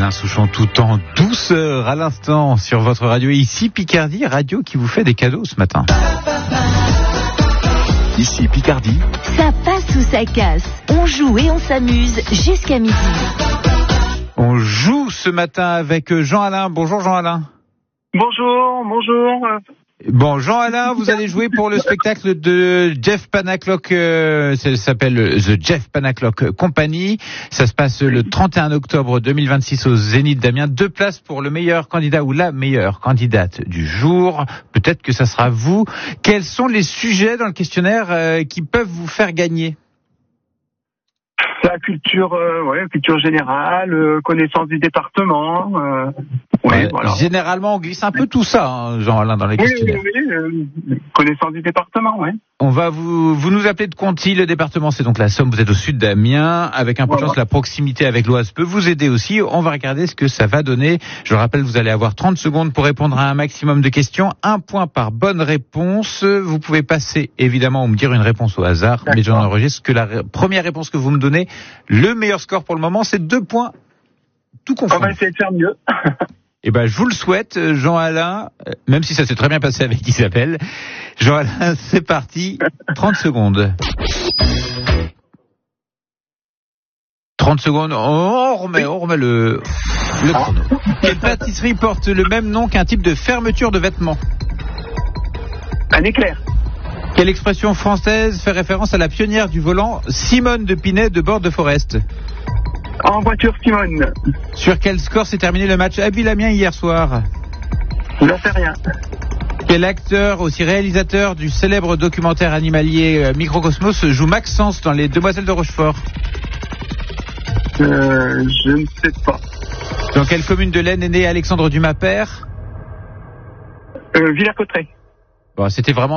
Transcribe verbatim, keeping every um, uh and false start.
Alain Souchon, tout en douceur à l'instant sur votre radio. Et ici Picardie, radio qui vous fait des cadeaux ce matin. Ici Picardie. Ça passe ou ça casse. On joue et on s'amuse jusqu'à midi. On joue ce matin avec Jean-Alain. Bonjour Jean-Alain. Bonjour, bonjour. Bon, Jean-Alain, vous allez jouer pour le spectacle de Jeff Panaclock, euh, ça s'appelle The Jeff Panaclock Company. Ça se passe le trente et un octobre deux mille vingt-six au Zénith d'Amiens. Deux places pour le meilleur candidat ou la meilleure candidate du jour. Peut-être que ça sera vous. Quels sont les sujets dans le questionnaire euh, qui peuvent vous faire gagner ? La culture, euh, ouais, culture générale, euh, connaissance du département. Euh, ouais, euh, voilà. Généralement, on glisse un peu tout ça, hein, Jean-Alain, dans les oui, questionnaires. Oui, oui, euh, connaissance du département, ouais. On va vous, vous nous appelez de Conty, le département c'est donc la Somme, vous êtes au sud d'Amiens, avec un peu de Voilà. chance la proximité avec l'Oise peut vous aider aussi, on va regarder ce que ça va donner. Je rappelle, vous allez avoir trente secondes pour répondre à un maximum de questions, un point par bonne réponse, vous pouvez passer évidemment ou me dire une réponse au hasard, D'accord. mais j'en enregistre que la ré- première réponse que vous me donnez, le meilleur score pour le moment c'est deux points, tout On confondu. va essayer de faire mieux. Eh ben, je vous le souhaite, Jean-Alain, même si ça s'est très bien passé avec Isabelle. Jean-Alain, c'est parti. trente secondes. trente secondes. On remet, on remet le, le chrono. Quelle pâtisserie porte le même nom qu'un type de fermeture de vêtements ? Un éclair. Quelle expression française fait référence à la pionnière du volant Simone de Pinet de Bord-de-Forest ? En voiture, Simone. Sur quel score s'est terminé le match Abbeville-Amiens hier soir ? J'en sais rien. Quel acteur, aussi réalisateur du célèbre documentaire animalier euh, Microcosmos, joue Maxence dans Les Demoiselles de Rochefort ? Euh, je ne sais pas. Dans quelle commune de l'Aisne est né Alexandre Dumas père ? Euh, Villers-Cotterêts. Bon, c'était vraiment